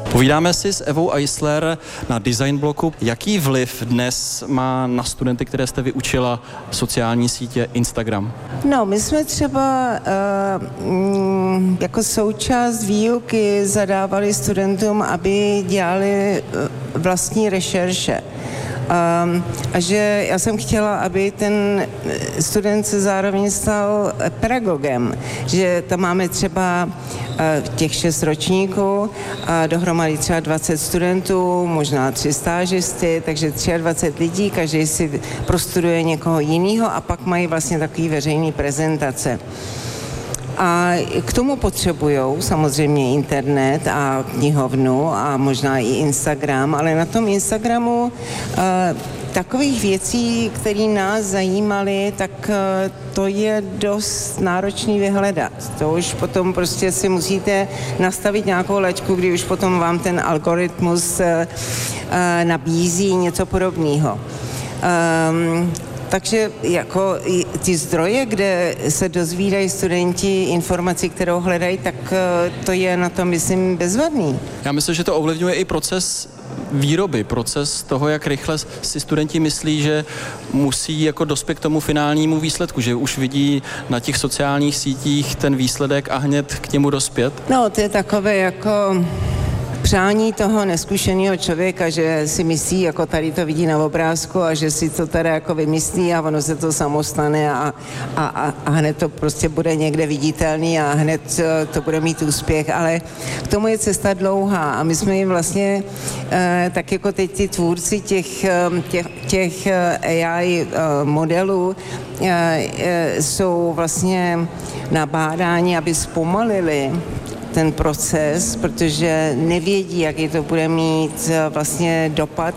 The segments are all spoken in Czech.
Povídáme si s Evou Eisler na Design bloku. Jaký vliv dnes má na studenty, které jste vyučila, sociální sítě Instagram? No, my jsme třeba jako součást výuky zadávali studentům, aby dělali vlastní rešerše. A že já jsem chtěla, aby ten student se zároveň stal pedagogem, že tam máme třeba těch 6 ročníků, dohromady třeba 20 studentů, možná 3 stážisty, takže 23 lidí, každý si prostuduje někoho jiného a pak mají vlastně takový veřejný prezentace. A k tomu potřebujou samozřejmě internet a knihovnu a možná i Instagram, ale na tom Instagramu takových věcí, které nás zajímaly, tak to je dost náročný vyhledat. To už potom prostě si musíte nastavit nějakou laťku, kdy už potom vám ten algoritmus nabízí něco podobného. Takže jako ty zdroje, kde se dozvídají studenti informaci, kterou hledají, tak to je na tom, myslím, bezvadný. Já myslím, že to ovlivňuje i proces výroby, proces toho, jak rychle si studenti myslí, že musí jako dospět k tomu finálnímu výsledku, že už vidí na těch sociálních sítích ten výsledek a hned k němu dospět. No, to je takové jako přání toho neskušeného člověka, že si myslí, jako tady to vidí na obrázku a že si to teda jako vymyslí a ono se to samo stane a hned to prostě bude někde viditelný a hned to bude mít úspěch, ale k tomu je cesta dlouhá a my jsme jim vlastně tak jako teď ty tvůrci těch AI modelů jsou vlastně nabádáni, aby zpomalili ten proces, protože nevědí, jaký to bude mít vlastně dopad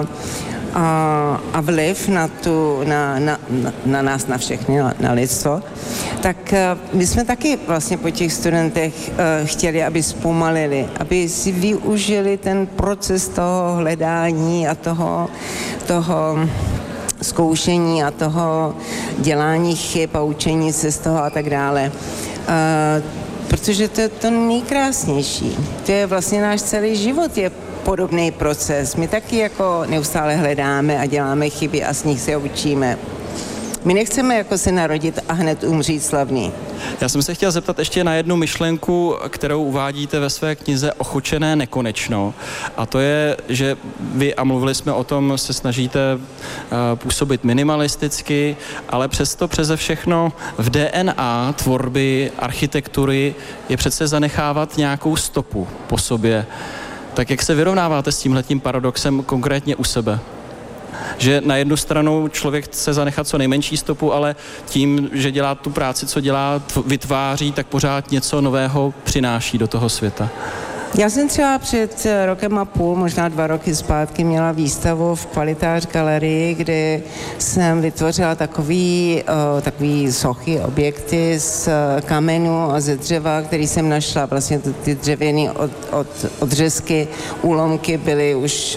a vliv na nás, na všechny, na lidstvo. Tak my jsme taky vlastně po těch studentech chtěli, aby zpomalili, aby si využili ten proces toho hledání a toho zkoušení a toho dělání chyb a učení se z toho a tak dále. Protože to je to nejkrásnější. To je vlastně náš celý život, je podobný proces. My taky jako neustále hledáme a děláme chyby a z nich se učíme. My nechceme jako se narodit a hned umřít slavný. Já jsem se chtěl zeptat ještě na jednu myšlenku, kterou uvádíte ve své knize Ochočené nekonečno. A to je, že vy, a mluvili jsme o tom, se snažíte působit minimalisticky, ale přesto přeze všechno v DNA tvorby, architektury je přece zanechávat nějakou stopu po sobě. Tak jak se vyrovnáváte s tímhletím paradoxem konkrétně u sebe? Že na jednu stranu člověk chce zanechat co nejmenší stopu, ale tím, že dělá tu práci, co dělá, vytváří, tak pořád něco nového přináší do toho světa. Já jsem třeba před rokem a půl, možná 2 roky zpátky, měla výstavu v Kvalitář galerii, kde jsem vytvořila takový sochy, objekty z kamenu a ze dřeva, který jsem našla. Vlastně ty dřevěné odřezky, úlomky byly už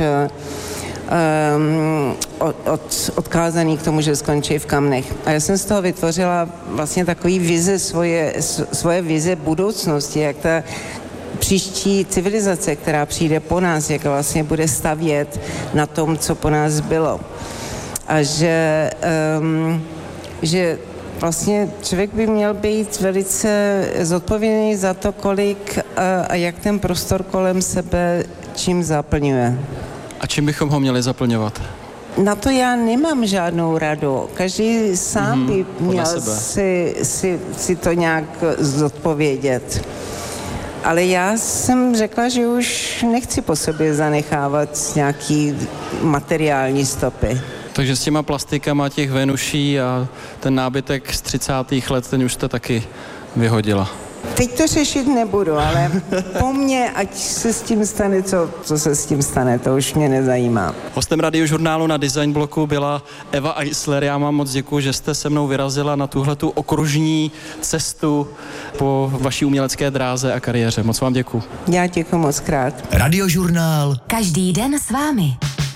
odkázaný k tomu, že skončí v kamnech. A já jsem z toho vytvořila vlastně takový vize, svoje vize budoucnosti, jak ta příští civilizace, která přijde po nás, jak vlastně bude stavět na tom, co po nás bylo. A že vlastně člověk by měl být velice zodpovědný za to, kolik a jak ten prostor kolem sebe čím zaplňuje. A čím bychom ho měli zaplňovat? Na to já nemám žádnou radu. Každý sám by měl si to nějak zodpovědět. Ale já jsem řekla, že už nechci po sobě zanechávat nějaký materiální stopy. Takže s těma plastikama těch Venuší a ten nábytek z 30. let, ten už jste taky vyhodila. Teď to řešit nebudu, ale po mně, ať se s tím stane, co se s tím stane, to už mě nezajímá. Hostem Radiožurnálu na Design bloku byla Eva Eisler. Já vám moc děkuji, že jste se mnou vyrazila na tuhletu okružní cestu po vaší umělecké dráze a kariéře. Moc vám děkuji. Já děkuji moc krát. Radiožurnál. Každý den s vámi.